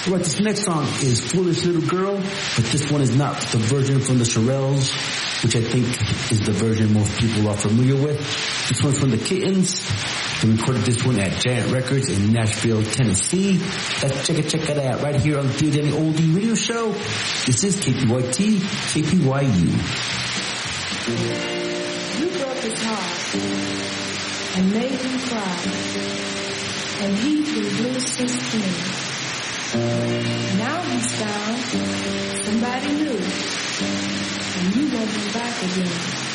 Right, this next song is Foolish Little Girl, but this one is not the version from the Shirelles, which I think is the version most people are familiar with. This one's from the Kittens. They recorded this one at Giant Records in Nashville, Tennessee. Let's check it out right here on the Dear Danny Oldie Radio Show. This is KPYT, KPYU. You broke his heart and made him cry, and he bruised his skin. Now he's found somebody new, and you want him back again.